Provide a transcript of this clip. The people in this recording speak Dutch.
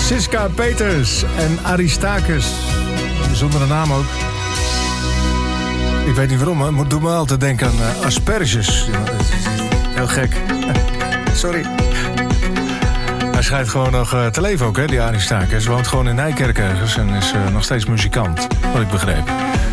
Siska Peters en Aristakis. Een bijzondere naam ook. Ik weet niet waarom, maar het doet me altijd denken aan asperges. Heel gek. Sorry. Hij schijnt gewoon nog te leven ook, hè, die Aristakis. Woont gewoon in Nijkerk ergens en is nog steeds muzikant, wat ik begreep.